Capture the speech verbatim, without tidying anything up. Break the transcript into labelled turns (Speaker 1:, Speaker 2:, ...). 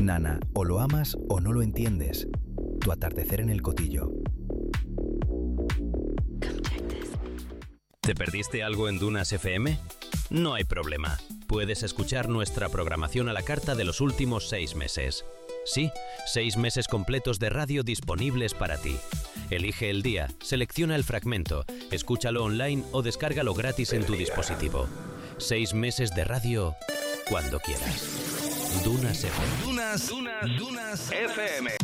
Speaker 1: Nana, o lo amas o no lo entiendes. Tu atardecer en el Cotillo.
Speaker 2: ¿Te perdiste algo en Dunas F M? No hay problema. Puedes escuchar nuestra programación a la carta de los últimos seis meses. Sí, seis meses completos de radio disponibles para ti. Elige el día, selecciona el fragmento, escúchalo online o descárgalo gratis en tu dispositivo. Seis meses de radio cuando quieras. Dunas F M.
Speaker 3: Dunas, Dunas, Dunas F M.